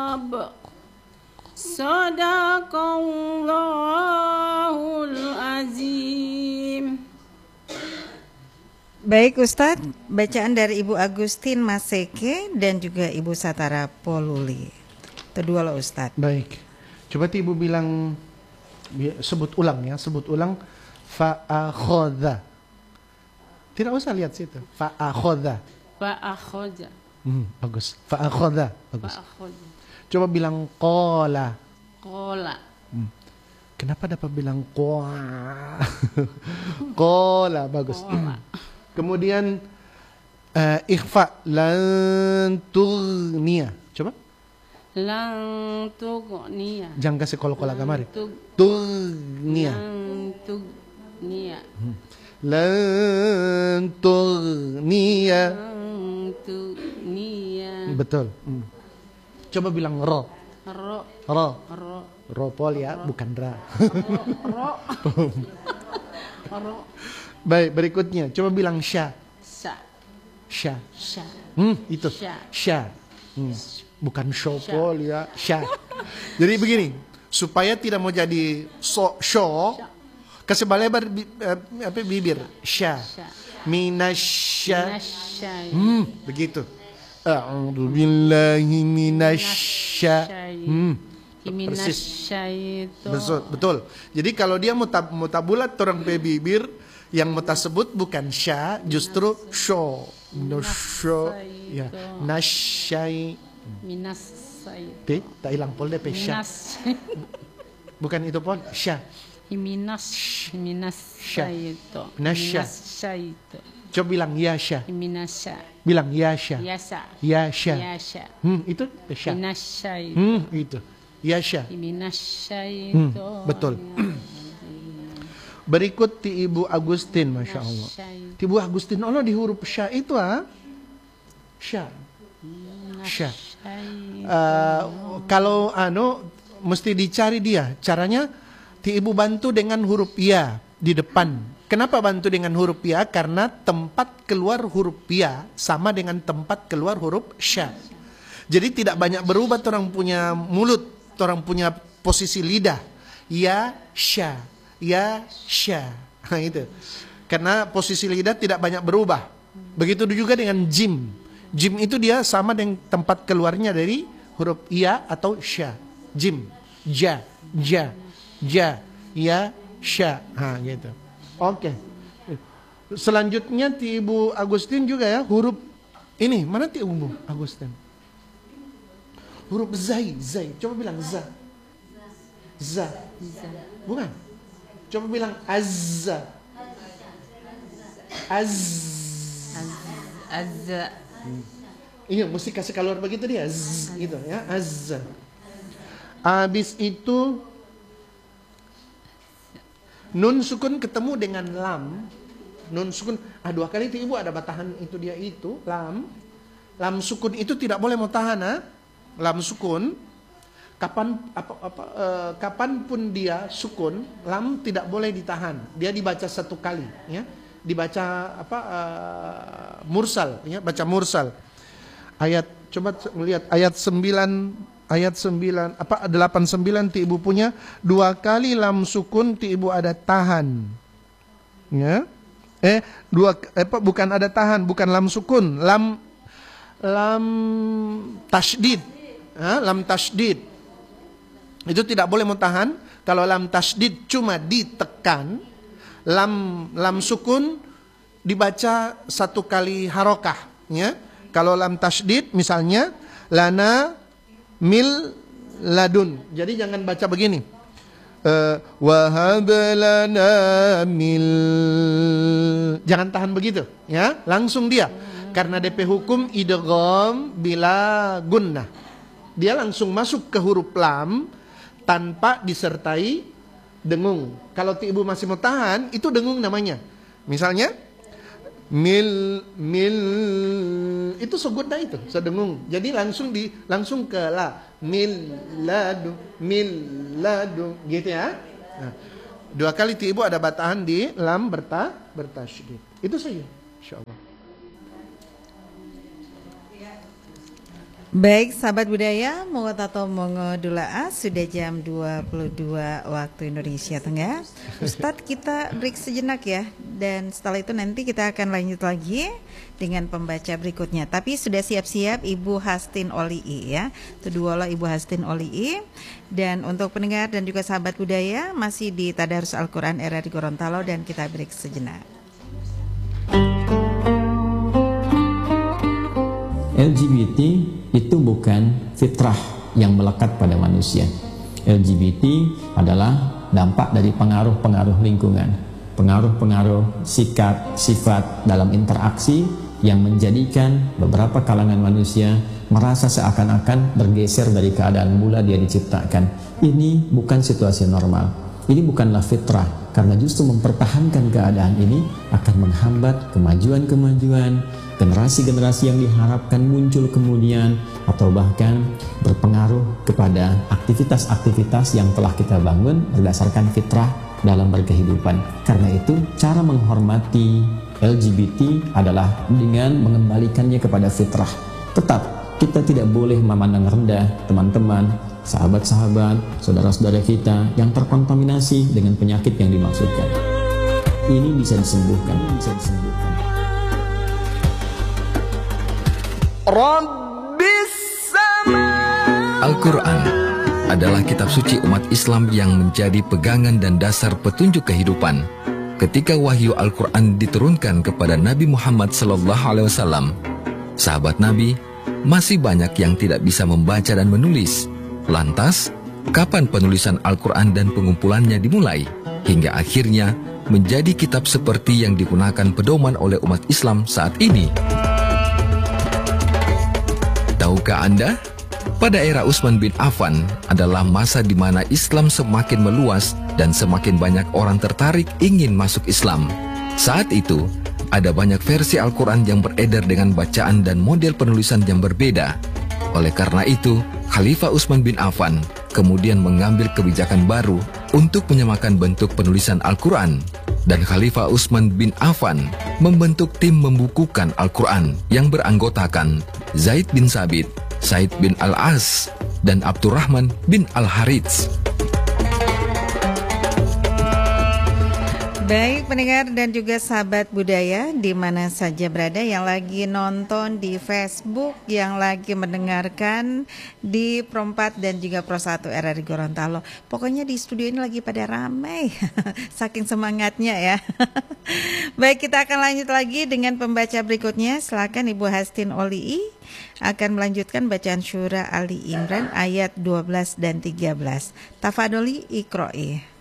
Shawab. Sadaqallahul azim. Baik Ustadz, bacaan dari Ibu Agustin Maseke dan juga Ibu Satara Poluli. Kedua lo Ustadz. Baik. Coba Ibu bilang, sebut ulang ya, sebut ulang. Fa'akhodha. Tidak usah lihat situ. Fa'akhodha. Fa'akhodha. Bagus. Fa'akhodha. Bagus. Fa'akhodha. Coba bilang kola. Kola. Kenapa dapat bilang kola? Kola. Bagus. Kola. Kemudian ikhfa lan tughniya. Coba. Lan tughniya. Jangan kasih kol-kol kamari. Tughniya. Lan tughniya. Lan tughniya. Lan tughniya. Betul. Coba bilang ro. Ro. Ro. Ro. Ro pol ya, bukan ra. Ro. Ro. Baik, berikutnya. Coba bilang sya. Sa. Sya. Sya. Itu. Sya. Sya. Bukan shopol ya, sya. Jadi begini, supaya tidak mau jadi show, kasih balebar bibir. Sya. Minasya. Begitu. A'udzu billahi minasya. Persis. Betul. Jadi kalau dia mutabulat orang bibir, yang muta sebut bukan sya, justru sho. Sho. Ya. Nasyai. Minasai. Tak hilang pol deh sya. Bukan itu pol, sya. Minasai itu. Nasya. Itu. Coba bilang yasya. Minasya. Bilang yasya. Yasa. Yasya. Yasya. Itu sya. Minasai. Itu. Yasya. Minasai itu. Betul. Berikut ti Ibu Agustin, Masya Allah. Ti Ibu Agustin, Allah di huruf sya itu sya. Sya. Kalau mesti dicari dia. Caranya ti Ibu bantu dengan huruf ya di depan. Kenapa bantu dengan huruf ya? Karena tempat keluar huruf ya sama dengan tempat keluar huruf sya. Jadi tidak banyak berubah orang punya mulut, orang punya posisi lidah. Ya, sya. Ya, sya. Nah, itu. Karena posisi lidah tidak banyak berubah. Begitu juga dengan jim. Jim itu dia sama dengan tempat keluarnya dari huruf ya atau sya. Jim. Ja, ja, ja, ya, sya. Nah, gitu. Oke. Selanjutnya ti Ibu Agustin juga ya, huruf ini. Mana ti Ibu Agustin? Huruf zai, zai. Coba bilang za. Za. Bukan. Coba bilang azza. Azza. Iya, mesti kasih keluar begitu dia. Gitu ya, azza. Habis itu nun sukun ketemu dengan lam. Nun sukun, dua kali itu Ibu ada batahan itu dia itu, lam. Lam sukun itu tidak boleh mau tahan, lam sukun. Kapanpun dia sukun, lam tidak boleh ditahan. Dia dibaca satu kali, ya. Dibaca mursal, ya, baca mursal. Ayat, coba lihat ayat 9 89 ti Ibu punya dua kali lam sukun ti Ibu ada tahan. Ya. Bukan ada tahan, bukan lam sukun, lam tasydid. Lam tasydid. Itu tidak boleh mutahan. Kalau lam tasydid cuma ditekan, lam sukun dibaca satu kali harokah, ya. Kalau lam tasydid misalnya lana mil ladun. Jadi jangan baca begini. Wahab lana mil. Jangan tahan begitu, ya. Langsung dia. Karena DP hukum idgham bila gunnah. Dia langsung masuk ke huruf lam tanpa disertai dengung. Kalau Ibu masih mau tahan, itu dengung namanya. Misalnya mil itu sogunda itu, sedengung. Jadi langsung ke la mil ladu gitu ya. Nah, dua kali Ibu ada batahan di lam bertasydid. Itu saja, insyaallah. Baik, sahabat budaya, mongo tato mongo dula'a, sudah jam 22 waktu Indonesia Tengah. Ustadz, kita break sejenak ya, dan setelah itu nanti kita akan lanjut lagi dengan pembaca berikutnya. Tapi sudah siap-siap Ibu Hastin Oli'i ya, Tuduola Ibu Hastin Oli'i. Dan untuk pendengar dan juga sahabat budaya, masih di Tadarus Al-Quran RRI Gorontalo, dan kita break sejenak. LGBT itu bukan fitrah yang melekat pada manusia. LGBT adalah dampak dari pengaruh-pengaruh lingkungan, pengaruh-pengaruh sikap, sifat dalam interaksi yang menjadikan beberapa kalangan manusia merasa seakan-akan bergeser dari keadaan mula dia diciptakan. Ini bukan situasi normal. Ini bukanlah fitrah, karena justru mempertahankan keadaan ini akan menghambat kemajuan-kemajuan generasi-generasi yang diharapkan muncul kemudian, atau bahkan berpengaruh kepada aktivitas-aktivitas yang telah kita bangun berdasarkan fitrah dalam berkehidupan. Karena itu, cara menghormati LGBT adalah dengan mengembalikannya kepada fitrah. Tetap, kita tidak boleh memandang rendah teman-teman, sahabat-sahabat, saudara-saudara kita yang terkontaminasi dengan penyakit yang dimaksudkan. Ini bisa disembuhkan, Al-Quran adalah kitab suci umat Islam yang menjadi pegangan dan dasar petunjuk kehidupan. Ketika wahyu Al-Quran diturunkan kepada Nabi Muhammad SAW, sahabat Nabi masih banyak yang tidak bisa membaca dan menulis. Lantas, kapan penulisan Al-Quran dan pengumpulannya dimulai? Hingga akhirnya menjadi kitab seperti yang digunakan pedoman oleh umat Islam saat ini. Tahukah Anda? Pada era Utsman bin Affan adalah masa di mana Islam semakin meluas dan semakin banyak orang tertarik ingin masuk Islam. Saat itu, ada banyak versi Al-Quran yang beredar dengan bacaan dan model penulisan yang berbeda. Oleh karena itu, Khalifah Utsman bin Affan kemudian mengambil kebijakan baru untuk menyamakan bentuk penulisan Al-Quran. Dan Khalifah Utsman bin Affan membentuk tim membukukan Al-Quran yang beranggotakan Zaid bin Sabit, Said bin Al-As, dan Abdurrahman bin Al-Harits. Baik pendengar dan juga sahabat budaya di mana saja berada, yang lagi nonton di Facebook, yang lagi mendengarkan di Pro 4 dan juga Pro 1 RRI Gorontalo. Pokoknya di studio ini lagi pada ramai, saking semangatnya ya. Baik, kita akan lanjut lagi dengan pembaca berikutnya. Silakan Ibu Hastin Oli'i akan melanjutkan bacaan Syura Ali Imran ayat 12 dan 13. Tafadholi Iqra'i.